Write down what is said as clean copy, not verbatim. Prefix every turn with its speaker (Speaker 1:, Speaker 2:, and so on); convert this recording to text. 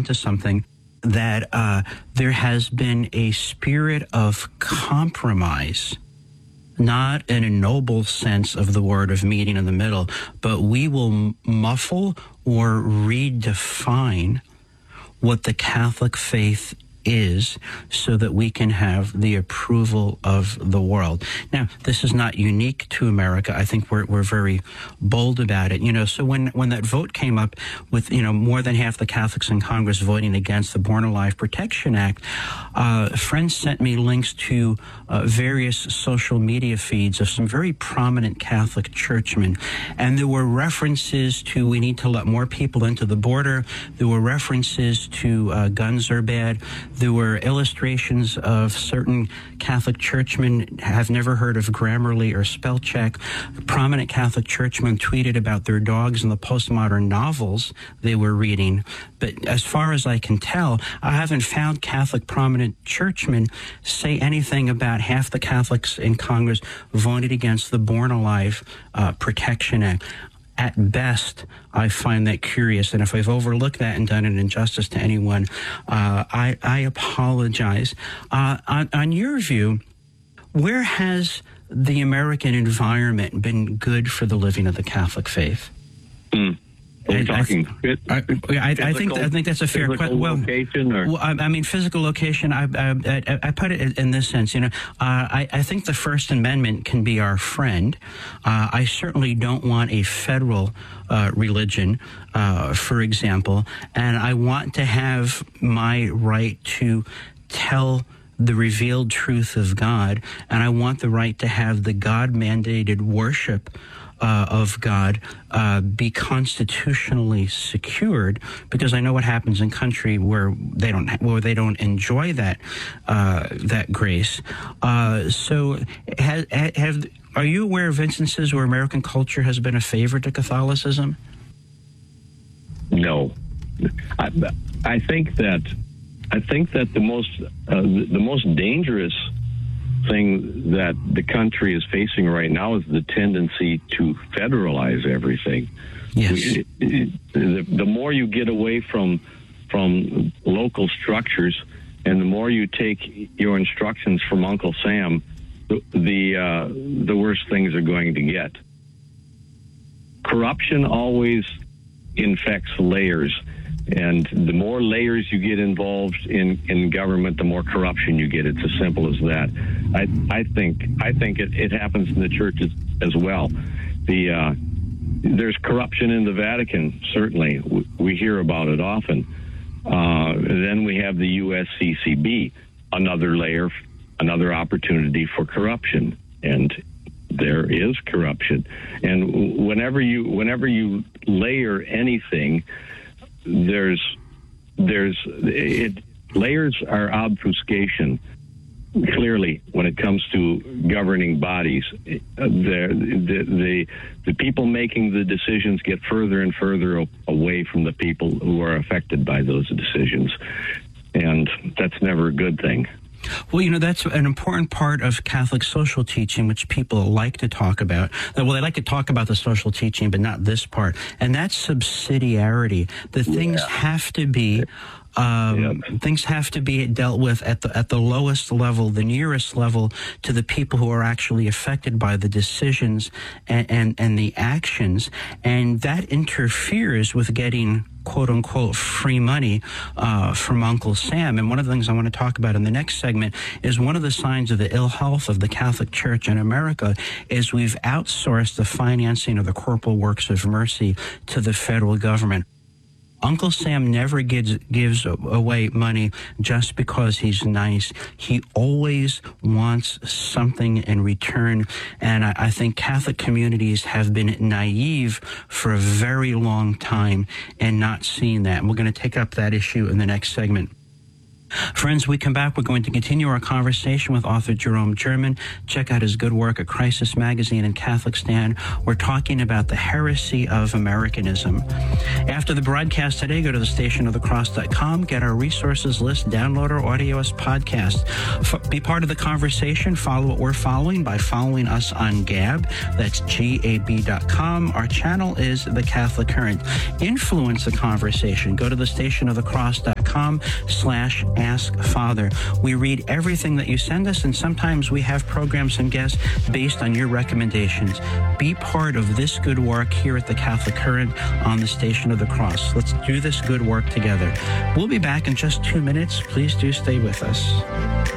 Speaker 1: onto something, that there has been a spirit of compromise, not in a noble sense of the word of meeting in the middle, but we will muffle or redefine what the Catholic faith is so that we can have the approval of the world. Now, this is not unique to America. I think we're very bold about it. So when that vote came up with, more than half the Catholics in Congress voting against the Born Alive Protection Act, friends sent me links to various social media feeds of some very prominent Catholic churchmen. And there were references to we need to let more people into the border. There were references to guns are bad. There were illustrations of certain Catholic churchmen have never heard of Grammarly or spell check. Prominent Catholic churchmen tweeted about their dogs and the postmodern novels they were reading. But as far as I can tell, I haven't found Catholic prominent churchmen say anything about half the Catholics in Congress voted against the Born Alive Protection Act. At best, I find that curious, and if I've overlooked that and done an injustice to anyone, I apologize. On your view, where has the American environment been good for the living of the Catholic faith?
Speaker 2: Are we talking
Speaker 1: I think that's a fair question. Well, physical location. I put it in this sense. I think the First Amendment can be our friend. I certainly don't want a federal religion, for example, and I want to have my right to tell the revealed truth of God, and I want the right to have the God-mandated worship of God be constitutionally secured, because I know what happens in country where they don't enjoy that grace. So are you aware of instances where American culture has been a favor to Catholicism?
Speaker 2: No, I think that the most dangerous thing that the country is facing right now is the tendency to federalize everything.
Speaker 1: Yes.
Speaker 2: The more you get away from local structures, and the more you take your instructions from Uncle Sam, the worse things are going to get. Corruption always infects layers. And the more layers you get involved in government, the more corruption you get. It's as simple as that. I think it happens in the churches as well. There's corruption in the Vatican, certainly. We hear about it often. Then we have the USCCB, another layer, another opportunity for corruption. And there is corruption. And whenever you layer anything, layers are obfuscation. Clearly, when it comes to governing bodies, the people making the decisions get further and further away from the people who are affected by those decisions, and that's never a good thing.
Speaker 1: Well, that's an important part of Catholic social teaching, which people like to talk about. Well, they like to talk about the social teaching, but not this part. And that's subsidiarity. Things have to be things have to be dealt with at the lowest level, the nearest level to the people who are actually affected by the decisions and the actions. And that interferes with getting quote-unquote free money from Uncle Sam. And one of the things I want to talk about in the next segment is one of the signs of the ill health of the Catholic Church in America is we've outsourced the financing of the corporal works of mercy to the federal government. Uncle Sam never gives away money just because he's nice. He always wants something in return. And I think Catholic communities have been naive for a very long time and not seeing that. And we're going to take up that issue in the next segment. Friends, we come back. We're going to continue our conversation with author Jerome German. Check out his good work at Crisis Magazine and Catholic Stand. We're talking about the heresy of Americanism. After the broadcast today, go to thestationofthecross.com, get our resources list, download our audio as podcast. Be part of the conversation. Follow what we're following by following us on Gab. That's gab.com. Our channel is The Catholic Current. Influence the conversation. Go to thestationofthecross.com. facebook.com/askfather. We read everything that you send us, and sometimes we have programs and guests based on your recommendations. Be part of this good work here at the Catholic Current on the Station of the Cross. Let's do this good work together. We'll be back in just 2 minutes. Please do stay with us.